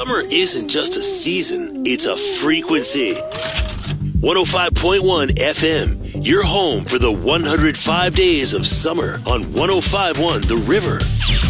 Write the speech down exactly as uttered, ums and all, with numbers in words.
Summer isn't just a season, it's a frequency. one oh five point one F M, your home for the one hundred five days of summer on one oh five point one The River.